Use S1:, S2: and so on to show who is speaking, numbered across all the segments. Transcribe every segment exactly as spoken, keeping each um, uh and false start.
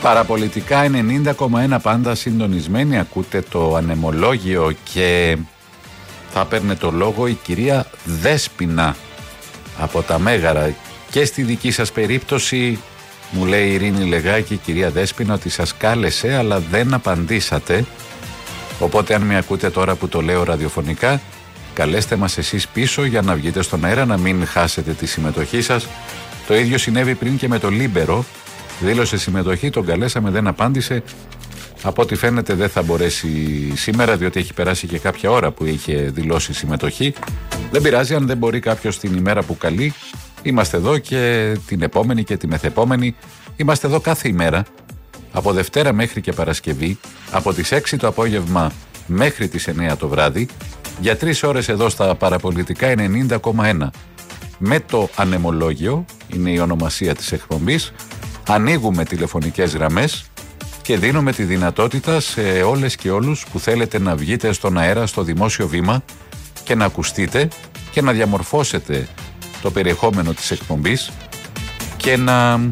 S1: Παραπολιτικά ενενήντα κόμμα ένα πάντα συντονισμένοι. Ακούτε το ανεμολόγιο και θα παίρνε το λόγο η κυρία Δέσποινα από τα Μέγαρα. Και στη δική σας περίπτωση μου λέει η Ειρήνη Λεγάκη, κυρία Δέσποινα, ότι σας κάλεσε αλλά δεν απαντήσατε. Οπότε αν με ακούτε τώρα που το λέω ραδιοφωνικά, καλέστε μας εσείς πίσω για να βγείτε στον αέρα, να μην χάσετε τη συμμετοχή σας. Το ίδιο συνέβη πριν και με το Λίμπερο. Δήλωσε συμμετοχή, τον καλέσαμε, δεν απάντησε. Από ό,τι φαίνεται δεν θα μπορέσει σήμερα, διότι έχει περάσει και κάποια ώρα που είχε δηλώσει συμμετοχή. Δεν πειράζει, αν δεν μπορεί κάποιος την ημέρα που καλεί. Είμαστε εδώ και την επόμενη και τη μεθεπόμενη. Είμαστε εδώ κάθε ημέρα, από Δευτέρα μέχρι και Παρασκευή, από τις έξι το απόγευμα μέχρι τις εννιά το βράδυ, για τρεις ώρες εδώ στα Παραπολιτικά ενενήντα κόμμα ένα. Με το ανεμολόγιο, είναι η ονομασία της εκπομπής, ανοίγουμε τηλεφωνικές γραμμές και δίνουμε τη δυνατότητα σε όλες και όλους που θέλετε να βγείτε στον αέρα, στο δημόσιο βήμα και να ακουστείτε και να διαμορφώσετε το περιεχόμενο της εκπομπής και να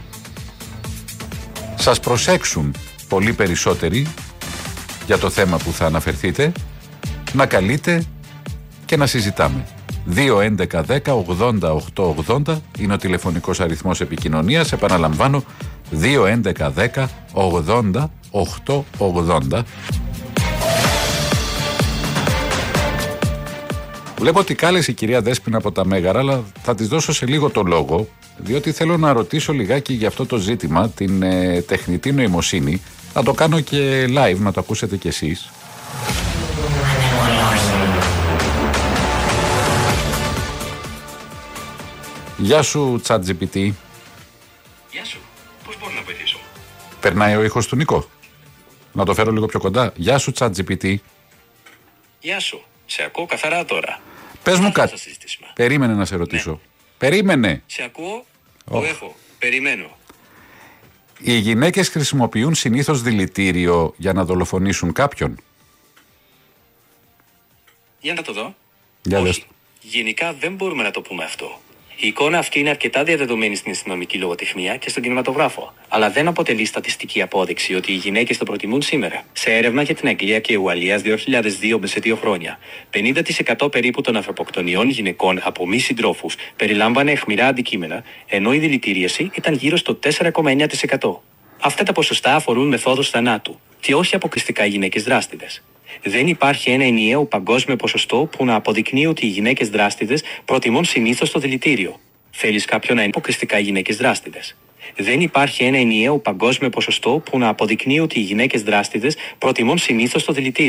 S1: σας προσέξουν πολύ περισσότεροι για το θέμα που θα αναφερθείτε, να καλείτε και να συζητάμε. δύο έντεκα δέκα ογδόντα οκτώ ογδόντα είναι ο τηλεφωνικός αριθμός επικοινωνίας. Επαναλαμβάνω, δύο έντεκα δέκα ογδόντα οκτώ ογδόντα. Βλέπω ότι κάλεσε η κυρία Δέσποινα από τα Μέγαρα, αλλά θα της δώσω σε λίγο το λόγο, διότι θέλω να ρωτήσω λιγάκι για αυτό το ζήτημα, την ε, τεχνητή νοημοσύνη. Θα το κάνω και live, να το ακούσετε κι εσείς. Γεια σου, ChatGPT.
S2: Γεια σου. Πώς μπορώ να βοηθήσω?
S1: Περνάει ο ήχος του Νίκο. Να το φέρω λίγο πιο κοντά. Γεια σου, ChatGPT.
S2: Γεια σου. Σε ακούω καθαρά τώρα.
S1: Πες μου κάτι. Περίμενε να σε ρωτήσω. Ναι. Περίμενε.
S2: Σε ακούω. Το oh. έχω. Περιμένω.
S1: Οι γυναίκες χρησιμοποιούν συνήθως δηλητήριο για να δολοφονήσουν κάποιον?
S2: Για να το δω.
S1: Για
S2: Όχι.
S1: Δες.
S2: Γενικά δεν μπορούμε να το πούμε αυτό. Η εικόνα αυτή είναι αρκετά διαδεδομένη στην αστυνομική λογοτεχνία και στον κινηματογράφο, αλλά δεν αποτελεί στατιστική απόδειξη ότι οι γυναίκες το προτιμούν σήμερα. Σε έρευνα για την Αγγλία και Ουαλία δύο χιλιάδες δύο σε δύο χρόνια, πενήντα τοις εκατό περίπου των ανθρωποκτονιών γυναικών από μη συντρόφους περιλάμβανε αιχμηρά αντικείμενα, ενώ η δηλητήριαση ήταν γύρω στο τέσσερα κόμμα εννιά τοις εκατό. Αυτά τα ποσοστά αφορούν μεθόδους θανάτου και όχι αποκλειστικά οι γυναίκες δράστηδες. Δεν υπάρχει ένα ενιαίο παγκόσμιο ποσοστό που να αποδεικνύει ότι οι γυναίκες δράστηδες προτιμούν συνήθως το δηλητήριο. Θέλεις κάποιον να είναι αποκλειστικά οι γυναίκες δράστηδες? Δεν υπάρχει ένα ενιαίο παγκόσμιο ποσοστό που να αποδεικνύει ότι οι γυναίκες δράστηδες προτιμούν συνήθως το δηλητήριο.